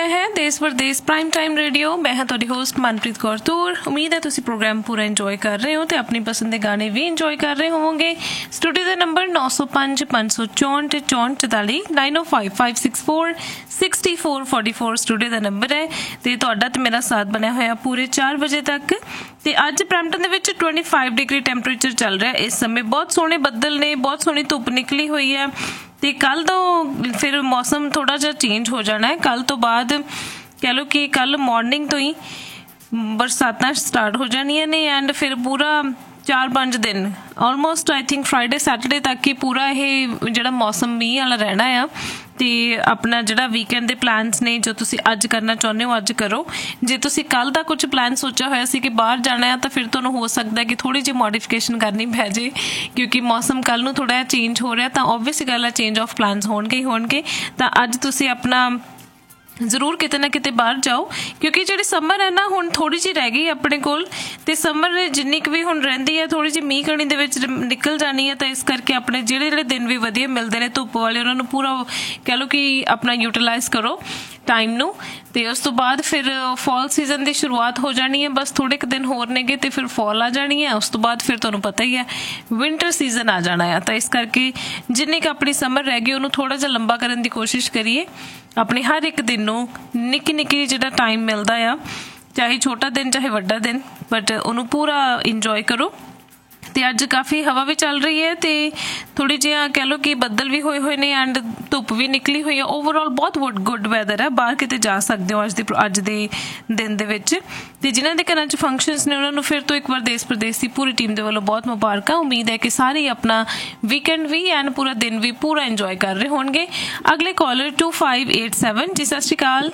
है देश परदेश प्राइम टाइम रेडियो। मैं हाँ तुहाडी होस्ट मनप्रीत कौर तूर। उम्मीद है तुसीं प्रोग्राम पूरा इंजॉय कर रहे हो तो अपनी पसंद के गाने भी इंजॉय कर रहे होवोगे। स्टूडियो का नंबर 905 564 6444 905 564 6444 स्टूडियो का नंबर है तो तुहाडा ते मेरा साथ बनया होया पूरे 4 बजे तक। तो अज ब्रैम्पटन दे विच 25 डिग्री टैंपरेचर चल रहा है इस समय। बहुत सोहने बदल ने, बहुत सोहनी धुप निकली हुई है। तो कल तो फिर मौसम थोड़ा जिहा चेंज हो जाना है। कल तो बाद कह लो कि कल मॉर्निंग तो ही बरसातां स्टार्ट हो जानियां ने एंड फिर पूरा 4-5 दिन almost I think Friday Saturday तक ही पूरा ये जिहड़ा मौसम मींह वाला रहना आ। तो अपना जिहड़ा वीकेंड दे प्लान्स ने जो तुसी अज करना चाहुंदे हो अज करो। जे तुसी कल दा कुछ प्लान सोचा होया सी कि बाहर जाना है तो फिर तुहानूं हो सकदा है कि थोड़ी जी मॉडिफिकेशन करनी पै जे क्योंकि मौसम कल नूं थोड़ा चेंज हो रहा। तो ऑबवियस गल है चेंज ऑफ प्लान्स होणगे ही होणगे। तो अज तुसी अपना जरूर किते ना किते बाहर जाओ क्योंकि जिहड़ी समर है ना हुण थोड़ी जी रह गई अपने कोल। ते समर जिन्नी क भी हुण रहिंदी है थोड़ी जी मींह कणी दे विच निकल जानी है। तो इस करके अपने जिहड़े दिन भी वधिया मिलदे ने धुप्प वाले उन्हां नूं पूरा कह लो कि अपना यूटिलाइज करो टाइम नूं। ते उस तो बाद फिर फॉल सीजन की शुरुआत हो जानी है। बस थोड़े दिन होर नेगे ते फिर फॉल आ जानी है। उस तो बाद फिर तुहानूं पता ही है विंटर सीजन आ जाना है। तो इस करके जिन्नी क अपनी समर रह गई उन्होंने थोड़ा जिहा लंबा करने की कोशिश करिए। अपने हर एक दिन नूं निक्की निक्की जिहड़ा टाइम मिलदा आ चाहे छोटा दिन चाहे वड्डा दिन बट उन्होंने पूरा इंजॉय करो। तो अज काफ़ी हवा भी चल रही है तो थोड़ी जी कह लो कि बदल भी होए हुए ने एंड धुप भी निकली हुई है। ओवरऑल बहुत गुड वैदर है। बाहर किते जा सकते हो अज दे दिन दे विच। ते जिन्हां दे घरां च फंक्शनस ने उन्हां नूं फिर तो एक बार देश प्रदेश की पूरी टीम दे वल्लों बहुत मुबारकां। उम्मीद है कि सारे ही अपना वीकेंड भी एंड पूरा दिन भी पूरा इंजॉय कर रहे होंगे। अगले कॉलर 2587 जी सत श्री अकाल।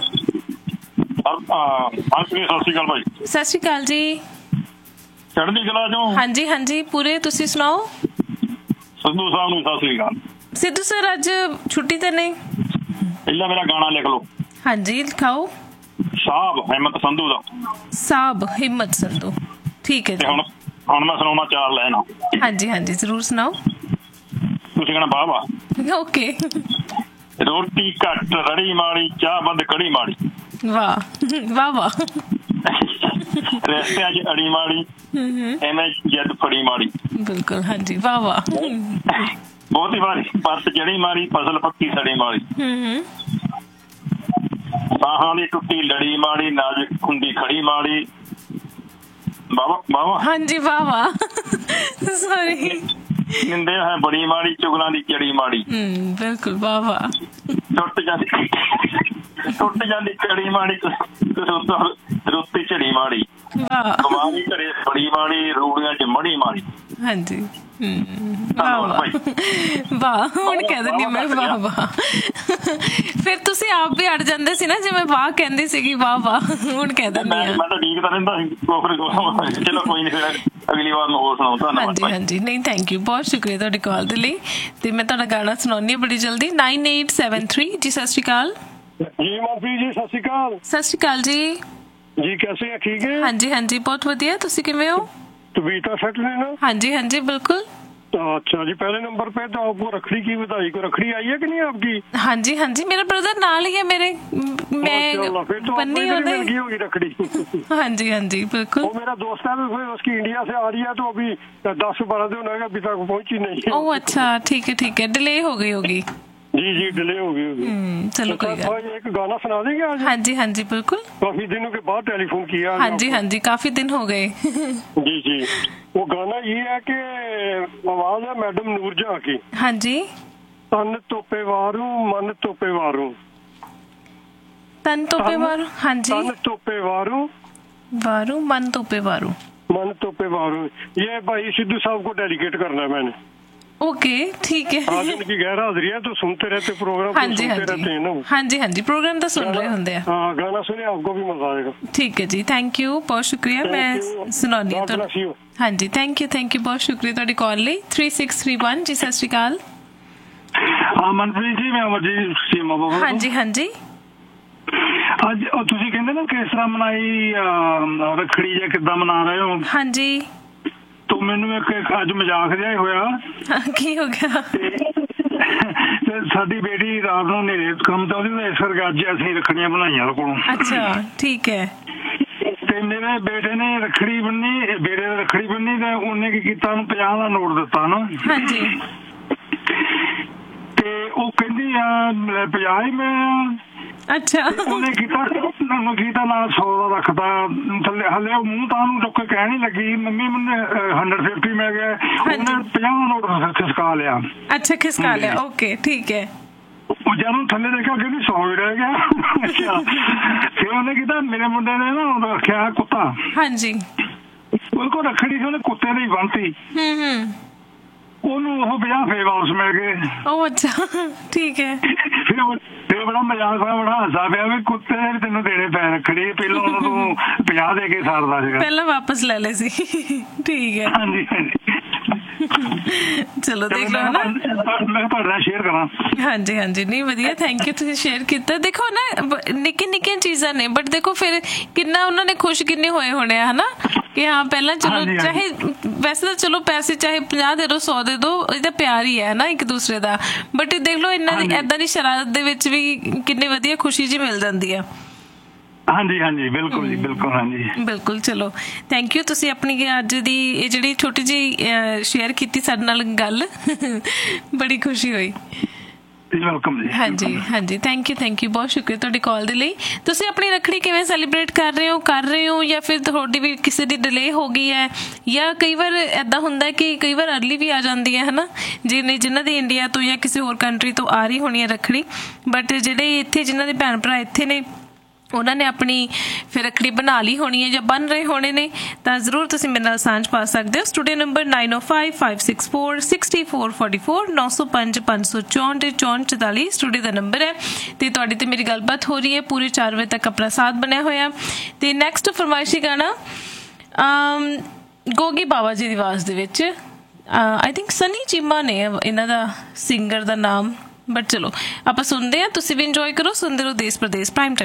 सत श्री अकाल जी। चढ़दी कला चों हाँ जी हाँ जी पूरे तुसी सुनाओ। सिद्धू साहब नूं सत श्री अकाल। सिद्धू सर अज छुट्टी तो नहीं? पहला मेरा गाना लिख लो। हाँ जी लिखाओ। साहब हिम्मत संधू दा। साहब हिम्मत संधू ठीक है जी। हुण मैं सुनाउणा 4 लाइनां। हाँ जी जरूर सुनाओ। तुसीं कहना वाह वाह। ओके। रोटी घट रड़ी माड़ी चाह बंद कड़ी माड़ी। वाह वाह वाह। रस्तियां च अड़ी माड़ी एवें जद फड़ी माड़ी। बिल्कुल हाँ जी वाह वाह। बहुत ही माड़ी परत जड़ी माड़ी फसल पक्की सड़ी माड़ी। बाहां दी टुट्टी लड़ी माड़ी नाजुक खुंदी खड़ी माड़ी। वाह वाह। हाँ जी वाह वाह। सॉरी। निंदे है बड़ी माड़ी चुगलां दी चड़ी माड़ी। बिल्कुल वाह वाह। टुट जाती चढ़ी माड़ी रुत्ती झड़ी माड़ी। कमारी घरे बड़ी माड़ी रूड़ियां च मड़ी माड़ी। हाँ जी वाह वाह। हुण कह दिंदी मैं वाह वाह। फिर तुसी आप भी अड़ जांदे सी ना जे मैं वाह कहंदी सीगी वाह वाह। हुण कह दिंदी हां मैं तो ठीक तो रहिंदा सी। चलो कोई नहीं फिर अगली बार मैं होर सुणाऊं। धन्नवाद। हाँ जी नहीं थैंक यू बहुत शुक्रिया तुहाडी कॉल दे लई। ते मैं तुहाडा गाना सुणाउंदी बड़ी जल्दी 9873 जी सत श्री अकाल। जी मनप्रीत जी सत श्री अकाल। सत श्री अकाल जी। जी कैसे हैं? ठीक है हाँ जी बहुत वधिया। तुसी किवें हो? तबीयत सेट है ना? हाँ जी बिल्कुल। अच्छा जी पहले नंबर पे तो आपको रखड़ी की बधाई। को रखड़ी आई है कि नहीं आपकी? हाँ जी मेरा ब्रदर नाल ही है मेरे। मैं फिर तो बन्नी मिल गई होगी रखड़ी। हाँ जी बिल्कुल। वो मेरा दोस्त है उसकी इंडिया से आ रही है तो अभी 10-12 दिन हो गए अभी तक पहुंची नहीं। ओह अच्छा ठीक है डिले हो गई होगी। जी डिले हो गई। चलो कोई बात। एक गाना सुना देंगे आज? हाँ जी बिल्कुल। काफी दिनों के बाद टेलीफोन किया। हाँ जी काफी दिन हो गए। जी वो गाना ये है कि आवाज है मैडम नूरजहां की। हाँ जी। तन तोपे वारू मन तोपे वारू। तन तोपे वारू हाँ जी। तन तोपे वारू वारू मन तोपे वारू। मन तोपे वारू ये भाई सिद्धू साहब को डेडिकेट करना है मैंने। ओके ठीक है। आज उनकी गैर हाजिरी है तो सुनते रहते प्रोग्राम। हाँ जी हाँ जी प्रोग्राम तो सुन रहे होंगे। हाँ गाना सुने आपको भी मजा आएगा। ठीक है जी थैंक यू बहुत शुक्रिया। मैं सुनानी हूँ तो। हाँ जी थैंक यू बहुत शुक्रिया तुहाडी कॉल लई। 3631 जी सत श्री अकाल। हाँ मनप्रीत जी मैं अमरजीत सीमा बोल। हाँ जी ਅੱਜ ਤੁਸੀਂ ਕਹਿੰਦੇ ਨਾ ਕਿਸ ਤਰ੍ਹਾਂ ਮਨਾਈ ਰੱਖੜੀ ਜਾਂ ਕਿੱਦਾਂ ਮਨਾ ਰਹੇ ਹੋ? हाँ जी। तो ਮੈਨੂੰ ਇੱਕ ਅੱਜ ਮਜ਼ਾਕ ਜਿਹਾ ਹੋਇਆ। ਕੀ ਹੋ ਗਿਆ? ਤੇ ਸਾਡੀ ਬੇਟੀ ਰਾਤ ਨੂੰ ਹਨੇਰੇ ਕੰਮ ਤੋਂ ਉਹਦੀ ਇਸ ਕਰਕੇ ਅੱਜ ਅਸੀਂ ਰੱਖੜੀਆਂ ਬਣਾਈਆਂ ਉਹਦੇ ਕੋਲੋਂ। ਅੱਛਾ ਠੀਕ ਹੈ। ਤੇ ਮੇਰੇ ਬੇਟੇ ਨੇ ਰੱਖੜੀ ਬੰਨੀ, ਬੇਟੇ ਨੇ ਰੱਖੜੀ ਬੰਨੀ ਤੇ ਉਹਨੇ ਕੀ ਕੀਤਾ, ਉਹਨੂੰ 50 ਦਾ ਨੋਟ ਦਿੱਤਾ ਨਾ। ਹਾਂਜੀ। ਤੇ ਉਹ ਕਹਿੰਦੀ ਆ 50 ਹੀ ਮੈਂ। ਅੱਛਾ। ਉਹਨੇ ਕੀਤਾ ਨਾਲ 100 ਦਾ ਰੱਖਤਾ ਥੱਲੇ, ਹਲੇ ਉਹ ਮੂੰਹ ਤਾਂ ਉਹਨੂੰ ਚੁੱਕ ਕੇ ਕਹਿਣ ਹੀ ਲੱਗੀ ਮੰਮੀ ਮੈਨੂੰ 150 ਮਿਲ ਗਿਆ। ਉਹਨੇ 50 ਦਾ ਨੋਟ ਖਿਸਕਾ ਲਿਆ। ਅੱਛਾ ਖਿਸਕਾ ਲਿਆ, ਓਕੇ ਠੀਕ ਹੈ। ਉਹ ਜਦੋਂ ਥੱਲੇ ਦੇਖਿਆ ਕਹਿੰਦੀ 100 ਹੀ ਰਹਿ ਗਿਆ। ਅੱਛਾ। ਫਿਰ ਉਹਨੇ ਕੀਤਾ, ਮੇਰੇ ਮੁੰਡੇ ਨੇ ਨਾ ਉਹਦਾ ਰੱਖਿਆ ਕੁੱਤਾ। ਹਾਂਜੀ। ਉਹਦੇ ਕੋਲ ਰੱਖੜੀ ਸੀ, ਉਹਨੇ ਕੁੱਤੇ ਦੀ ਬੰਨਤੀ। ਉਹਨੂੰ ਉਹ 50 ਫੇਰ ਵਾਪਸ ਮਿਲ ਗਏ। ਉਹ ਅੱਛਾ ਠੀਕ ਹੈ। ਫਿਰ ਬੜਾ ਮਜ਼ਾਕ ਹੋਇਆ, ਬੜਾ ਹਾਸਾ ਪਿਆ ਵੀ ਕੁੱਤੇ ਨੇ ਤੈਨੂੰ ਦੇਣੇ ਪੈ ਰੱਖੜੀ, ਪਹਿਲਾਂ ਉਹਨੂੰ ਤੂੰ 50 ਦੇ ਕੇ ਸਾਰਦਾ ਸੀਗਾ, ਪਹਿਲਾਂ ਵਾਪਸ ਲੈ ਲਏ ਸੀ। ਠੀਕ ਹੈ। ਹਾਂਜੀ ਹਾਂਜੀ। ਚਲੋ ਦੇਖ ਲਓ ਨਾ, ਮੈਂ ਤੁਹਾਡੇ ਨਾਲ ਸ਼ੇਅਰ ਕਰਾਂ। ਹਾਂਜੀ ਹਾਂਜੀ, ਨਹੀਂ ਵਧੀਆ, ਥੈਂਕ ਯੂ ਤੁਸੀਂ ਸ਼ੇਅਰ ਕੀਤਾ। ਦੇਖੋ ਨਾ ਨਿੱਕੀ ਨਿੱਕੀਆਂ ਚੀਜ਼ਾਂ ਨੇ, ਬਟ ਦੇਖੋ ਫਿਰ ਕਿੰਨਾ ਉਹਨਾਂ ਨੇ ਖੁਸ਼ ਕਿੰਨੇ ਹੋਏ ਹੋਣੇ ਆ, ਹਨਾ ਕਿ ਹਾਂ ਪਹਿਲਾਂ ਚਲੋ ਚਾਹੇ ਵੈਸੇ ਤਾਂ ਚਲੋ ਪੈਸੇ ਚਾਹੇ 50 ਦੇ ਦੋ 100 ਦੇ ਦੋ, ਇਹਦਾ ਪਿਆਰ ਹੀ ਹੈ ਨਾ ਇੱਕ ਦੂਸਰੇ ਦਾ, ਬਟ ਦੇਖ ਲਓ ਇਹਨਾਂ ਦੀ ਏਦਾਂ ਦੀ ਸ਼ਰਾਰਤ ਦੇ ਵਿੱਚ ਵੀ ਕਿੰਨੀ ਵਧੀਆ ਖੁਸ਼ੀ ਜੀ ਮਿਲ ਜਾਂਦੀ ਆ। ਹਾਂਜੀ ਹਾਂਜੀ ਬਿਲਕੁਲ ਜੀ ਬਿਲਕੁਲ। ਹਾਂਜੀ ਬਿਲਕੁਲ। ਚਲੋ ਥੈਂਕ ਯੂ, ਤੁਸੀਂ ਆਪਣੀ ਅੱਜ ਦੀ ਇਹ ਜਿਹੜੀ ਛੋਟੀ ਜਿਹੀ ਸ਼ੇਅਰ ਕੀਤੀ ਸਾਡੇ ਨਾਲ ਗੱਲ, ਬੜੀ ਖੁਸ਼ੀ ਹੋਈ। ਵੈਲਕਮ ਜੀ। ਹਾਂਜੀ ਹਾਂਜੀ, ਥੈਂਕ ਯੂ ਬਹੁਤ ਸ਼ੁਕਰੀਆ ਤੁਹਾਡੀ ਕਾਲ ਦੇ ਲਈ। ਤੁਸੀਂ ਆਪਣੀ ਰੱਖੜੀ ਕਿਵੇਂ ਸੈਲੀਬ੍ਰੇਟ ਕਰ ਰਹੇ ਹੋ ਜਾਂ ਫਿਰ ਤੁਹਾਡੀ ਵੀ ਕਿਸੇ ਦੀ ਡਿਲੇ ਹੋ ਗਈ ਹੈ, ਜਾਂ ਕਈ ਵਾਰ ਏਦਾਂ ਹੁੰਦਾ ਕਿ ਕਈ ਵਾਰ ਅਰਲੀ ਵੀ ਆ ਜਾਂਦੀ ਹੈ, ਹਨਾ ਜਿਨ੍ਹਾਂ ਦੀ ਇੰਡੀਆ ਤੋਂ ਜਾਂ ਕਿਸੇ ਹੋਰ ਕੰਟਰੀ ਤੋਂ ਆ ਰਹੀ ਹੋਣੀ ਹੈ ਰੱਖੜੀ, ਬਟ ਜਿਹੜੇ ਇੱਥੇ ਜਿਨ੍ਹਾਂ ਦੇ ਭੈਣ ਭਰਾ ਇੱਥੇ ਨੇ ਉਹਨਾਂ ਨੇ ਆਪਣੀ ਫਿਰ ਰੱਖੜੀ ਬਣਾ ਲਈ ਹੋਣੀ ਹੈ ਜਾਂ ਬਣ ਰਹੇ ਹੋਣੇ ਨੇ, ਤਾਂ ਜ਼ਰੂਰ ਤੁਸੀਂ ਮੇਰੇ ਨਾਲ ਸਾਂਝ ਪਾ ਸਕਦੇ ਹੋ। ਸਟੂਡੀਓ ਨੰਬਰ 9055646444 9055646444 ਸਟੂਡੀਓ ਦਾ ਨੰਬਰ ਹੈ, ਤੇ ਤੁਹਾਡੀ ਤੇ ਮੇਰੀ ਗੱਲਬਾਤ ਹੋ ਰਹੀ ਹੈ। ਪੂਰੇ 4 ਵਜੇ ਤੱਕ ਆਪਣਾ ਸਾਥ ਬਣਿਆ ਹੋਇਆ। ਤੇ ਨੈਕਸਟ ਫਰਮਾਇਸ਼ੀ ਗਾਣਾ ਗੋਗੀ ਬਾਵਾ ਜੀ ਦੀ ਆਵਾਜ਼ ਦੇ ਵਿੱਚ, ਆਈ ਥਿੰਕ ਸਨੀ ਚੀਮਾ ਨੇ ਇਹਨਾਂ ਦਾ ਸਿੰਗਰ ਦਾ ਨਾਮ, ਬਟ ਚਲੋ ਆਪਾਂ ਸੁਣਦੇ ਹਾਂ। ਤੁਸੀਂ ਵੀ ਇੰਜੋਏ ਕਰੋ, ਸੁਣਦੇ ਰਹੋ ਦੇਸ਼ ਪ੍ਰਦੇਸ਼ ਪ੍ਰਾਈਮ ਟਾਈਮ।